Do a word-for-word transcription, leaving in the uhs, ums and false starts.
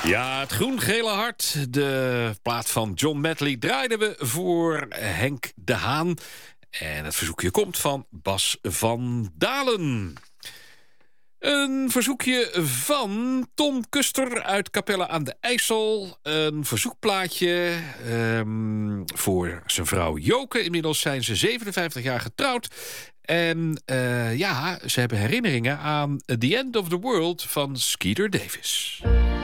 Ja, het groen-gele hart. De plaat van John Medley draaiden we voor Henk de Haan. En het verzoekje komt van Bas van Dalen. Een verzoekje van Tom Kuster uit Capelle aan de IJssel. Een verzoekplaatje um, voor zijn vrouw Joke. Inmiddels zijn ze zevenenvijftig jaar getrouwd. En uh, ja, ze hebben herinneringen aan The End of the World van Skeeter Davis.